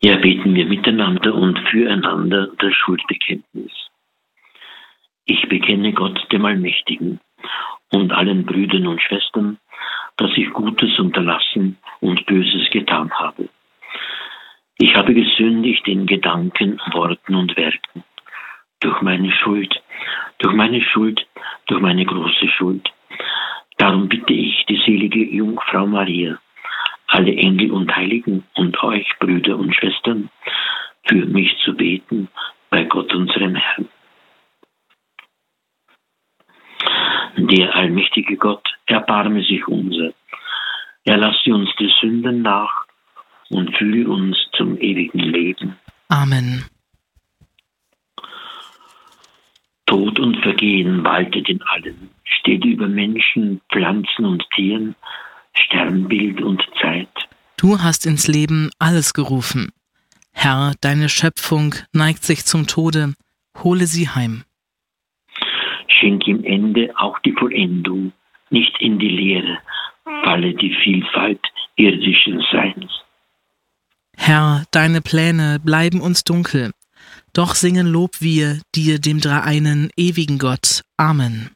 Ja, beten wir miteinander und füreinander das Schuldbekenntnis. Ich bekenne Gott, dem Allmächtigen, und allen Brüdern und Schwestern, dass ich Gutes unterlassen und Böses getan habe. Ich habe gesündigt in Gedanken, Worten und Werken, durch meine Schuld, durch meine große Schuld. Darum bitte ich die selige Jungfrau Maria, alle Engel und Heiligen und euch, Brüder und Schwestern, für mich zu beten bei Gott, unserem Herrn. Der allmächtige Gott, erbarme sich unser. Erlasse uns die Sünden nach und führe uns zum ewigen Leben. Amen. Tod und Vergehen waltet in allen, steht über Menschen, Pflanzen und Tieren, Sternbild und Zeit. Du hast ins Leben alles gerufen. Herr, deine Schöpfung neigt sich zum Tode, hole sie heim. Schenk im Ende auch die Vollendung, nicht in die Leere falle die Vielfalt irdischen Seins. Herr, deine Pläne bleiben uns dunkel, doch singen Lob wir dir, dem Dreieinen, ewigen Gott. Amen.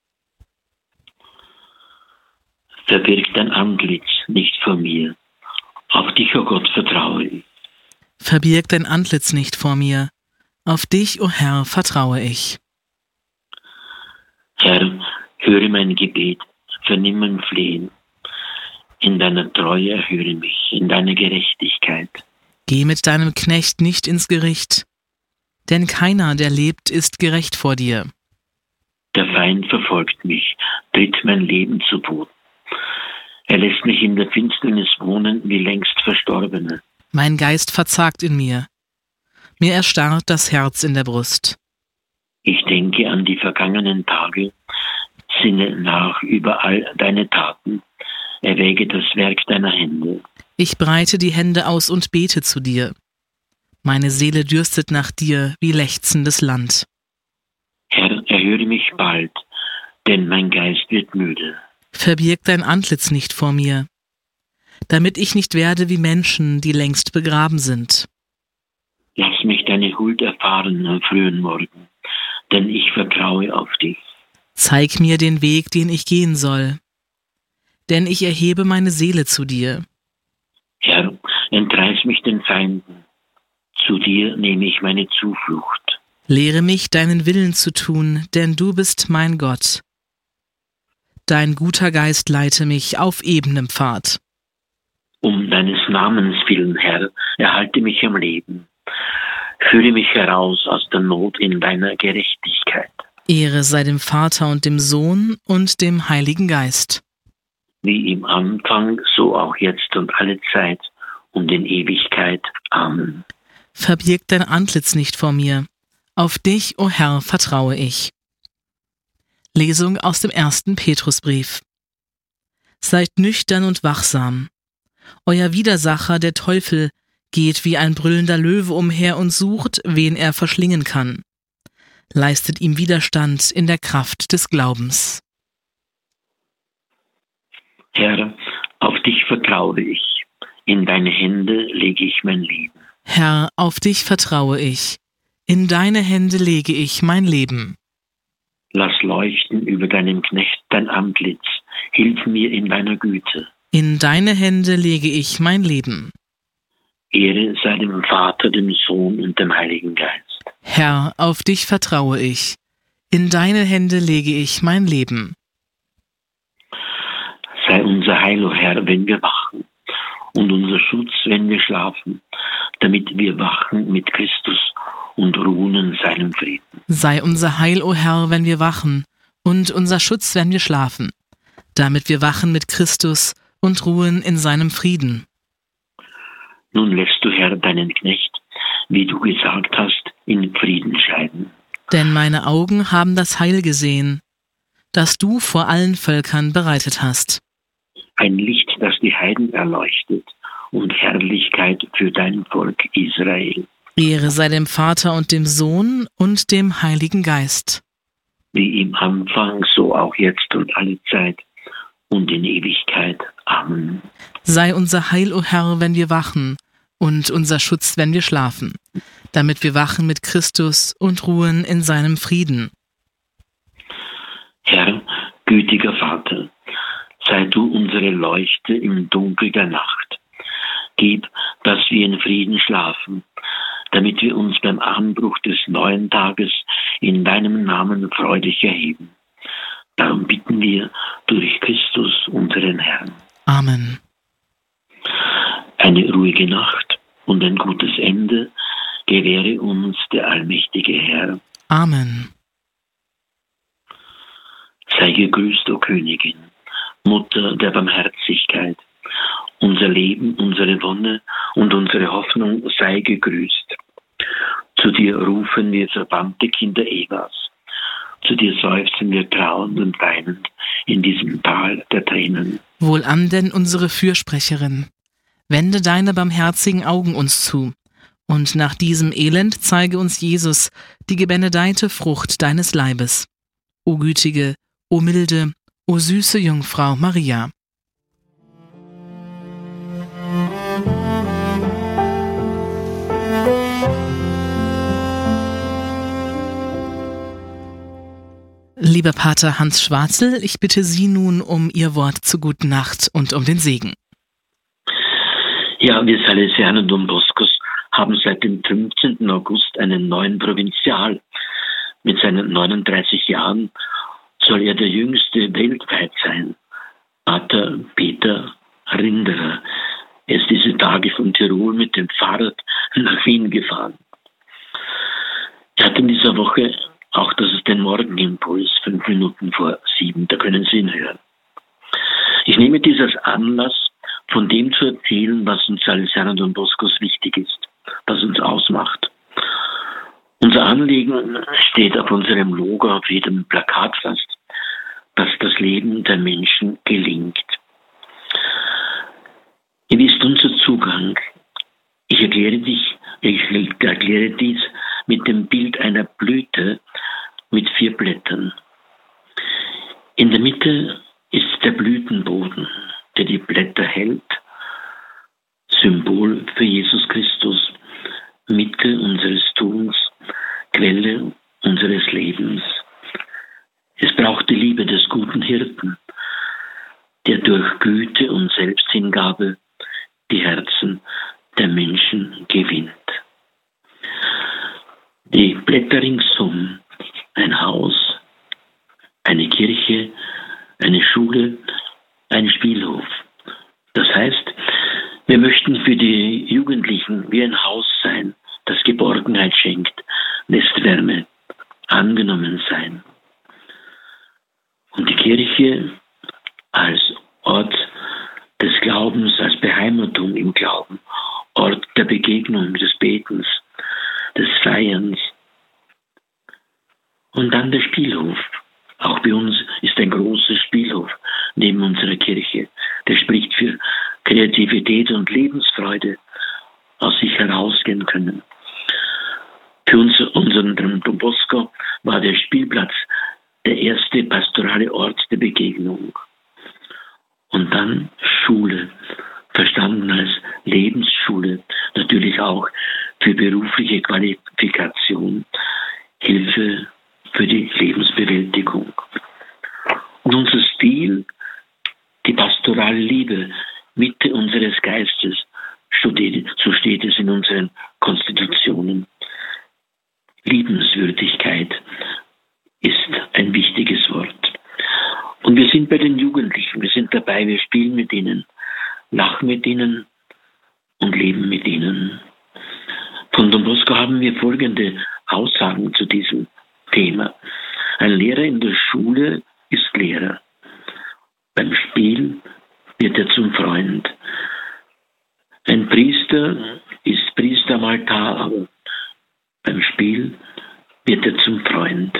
Verbirg dein Antlitz nicht vor mir, auf dich, o Gott, vertraue ich. Verbirg dein Antlitz nicht vor mir, auf dich, o Herr, vertraue ich. Herr, höre mein Gebet, vernimm mein Flehen. In deiner Treue erhöre mich, in deiner Gerechtigkeit. Geh mit deinem Knecht nicht ins Gericht, denn keiner, der lebt, ist gerecht vor dir. Der Feind verfolgt mich, tritt mein Leben zu Boden. Er lässt mich in der Finsternis wohnen, wie längst Verstorbene. Mein Geist verzagt in mir. Mir erstarrt das Herz in der Brust. Ich denke an die vergangenen Tage, sinne nach über all deine Taten, erwäge das Werk deiner Hände. Ich breite die Hände aus und bete zu dir. Meine Seele dürstet nach dir wie lechzendes Land. Herr, erhöre mich bald, denn mein Geist wird müde. Verbirg dein Antlitz nicht vor mir, damit ich nicht werde wie Menschen, die längst begraben sind. Lass mich deine Huld erfahren am frühen Morgen, denn ich vertraue auf dich. Zeig mir den Weg, den ich gehen soll, denn ich erhebe meine Seele zu dir. Herr, entreiß mich den Feinden, zu dir nehme ich meine Zuflucht. Lehre mich, deinen Willen zu tun, denn du bist mein Gott. Dein guter Geist leite mich auf ebenem Pfad. Um deines Namens willen, Herr, erhalte mich am Leben. Führe mich heraus aus der Not in deiner Gerechtigkeit. Ehre sei dem Vater und dem Sohn und dem Heiligen Geist. Wie im Anfang, so auch jetzt und alle Zeit und in Ewigkeit. Amen. Verbirg dein Antlitz nicht vor mir. Auf dich, o Herr, vertraue ich. Lesung aus dem 1. Petrusbrief. Seid nüchtern und wachsam. Euer Widersacher, der Teufel, geht wie ein brüllender Löwe umher und sucht, wen er verschlingen kann. Leistet ihm Widerstand in der Kraft des Glaubens. Herr, auf dich vertraue ich. In deine Hände lege ich mein Leben. Herr, auf dich vertraue ich. In deine Hände lege ich mein Leben. Lass leuchten über deinem Knecht dein Antlitz. Hilf mir in deiner Güte. In deine Hände lege ich mein Leben. Ehre sei dem Vater, dem Sohn und dem Heiligen Geist. Herr, auf dich vertraue ich. In deine Hände lege ich mein Leben. Sei unser Heil, o Herr, wenn wir wachen, und unser Schutz, wenn wir schlafen, damit wir wachen mit Christus und ruhen in seinem Frieden. Sei unser Heil, o Herr, wenn wir wachen, und unser Schutz, wenn wir schlafen, damit wir wachen mit Christus und ruhen in seinem Frieden. Nun lässt du, Herr, deinen Knecht, wie du gesagt hast, in Frieden scheiden. Denn meine Augen haben das Heil gesehen, das du vor allen Völkern bereitet hast. Ein Licht, das die Heiden erleuchtet, und Herrlichkeit für dein Volk Israel. Ehre sei dem Vater und dem Sohn und dem Heiligen Geist. Wie im Anfang, so auch jetzt und alle Zeit und in Ewigkeit. Amen. Sei unser Heil, o Herr, wenn wir wachen, und unser Schutz, wenn wir schlafen, damit wir wachen mit Christus und ruhen in seinem Frieden. Herr, gütiger Vater, sei du unsere Leuchte im Dunkel der Nacht. Gib, dass wir in Frieden schlafen, damit wir uns beim Anbruch des neuen Tages in deinem Namen freudig erheben. Darum bitten wir durch Christus, unseren Herrn. Amen. Eine ruhige Nacht und ein gutes Ende gewähre uns der allmächtige Herr. Amen. Sei gegrüßt, o Königin, Mutter der Barmherzigkeit. Unser Leben, unsere Wonne und unsere Hoffnung sei gegrüßt. Zu dir rufen wir verbannte Kinder Evas. Zu dir seufzen wir trauernd und weinend in diesem Tal der Tränen. Wohlan denn unsere Fürsprecherin. Wende deine barmherzigen Augen uns zu. Und nach diesem Elend zeige uns Jesus, die gebenedeite Frucht deines Leibes. O gütige, o milde, o süße Jungfrau Maria. Lieber Pater Hans Schwarzel, ich bitte Sie nun um Ihr Wort zur guten Nacht und um den Segen. Ja, wir Salesianer Don Boscos haben seit dem 15. August einen neuen Provinzial. Mit seinen 39 Jahren soll er der jüngste weltweit sein. Pater Peter Rinderer. Er ist diese Tage von Tirol mit dem Fahrrad nach Wien gefahren. Er hat in dieser Woche auch den Morgenimpuls 5 Minuten vor 7, da können Sie ihn hören. Ich nehme dies als Anlass, von dem zu erzählen, was uns Salesianer Don Boscos wichtig ist, was uns ausmacht. Unser Anliegen steht auf unserem Logo, auf jedem Plakat fast, dass das Leben der Menschen gelingt. Wie ist unser Zugang? Ich erkläre dies mit dem Bild einer Blüte mit 4 Blättern. In der Mitte ist der Blütenboden, der die Blätter hält, Symbol für Jesus Christus, Mitte unseres Tuns, Quelle unseres Lebens. Es braucht die Liebe des guten Hirten, der durch Güte und Selbsthingabe die Herzen der Menschen gewinnt. Die Blätter ringsum, ein Haus, eine Kirche, eine Schule, ein Spielhof. Das heißt, wir möchten für die Jugendlichen wie ein Haus sein, das Geborgenheit schenkt, Nestwärme, angenommen sein. Und die Kirche als Ort des Glaubens, als Beheimatung im Glauben, Ort der Begegnung, des Betens, des Feierns. Und dann der Spielhof. Auch bei uns ist ein großer Spielhof neben unserer Kirche. Der spricht für Kreativität und Lebensfreude, aus sich herausgehen können. Für unseren Don Bosco war der Spielplatz der erste pastorale Ort der Begegnung. Und dann Schule, verstanden als Lebensschule, natürlich auch für berufliche Qualifikation, Hilfe für die Lebensbewältigung. Und unser Stil, die pastorale Liebe, Mitte unseres Geistes, so steht es in unseren Konstitutionen. Liebenswürdigkeit ist ein wichtiges Wort. Und wir sind bei den Jugendlichen, wir sind dabei, wir spielen mit ihnen, lachen mit ihnen und leben mit ihnen. Von Don Bosco haben wir folgende Aussagen zu diesem Thema. Ein Lehrer in der Schule ist Lehrer. Beim Spiel wird er zum Freund. Ein Priester ist Priester am Altar, aber beim Spiel wird er zum Freund.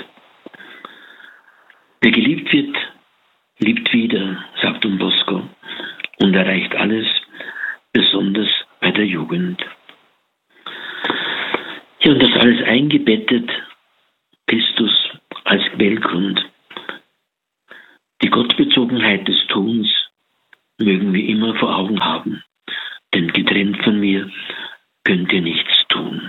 Wer geliebt wird, liebt wieder, sagt Don Bosco, und erreicht alles, besonders bei der Jugend. Ja, und das alles eingebettet, Christus als Quellgrund. Die Gottbezogenheit des Tuns mögen wir immer vor Augen haben, denn getrennt von mir könnt ihr nichts tun.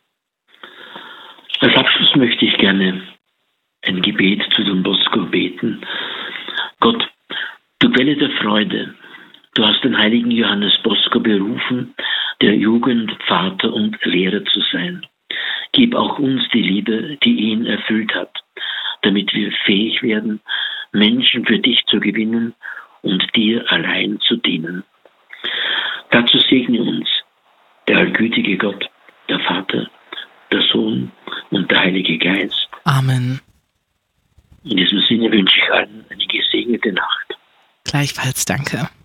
Als Abschluss möchte ich gerne ein Gebet zu Don Bosco beten. Gott, du Quelle der Freude, du hast den heiligen Johannes Bosco berufen, der Jugend, Vater und Lehrer zu sein. Gib auch uns die Liebe, die ihn erfüllt hat, damit wir fähig werden, Menschen für dich zu gewinnen und dir allein zu dienen. Dazu segne uns der allgütige Gott, der Vater, der Sohn und der Heilige Geist. Amen. In diesem Sinne wünsche ich allen eine gesegnete Nacht. Gleichfalls, danke.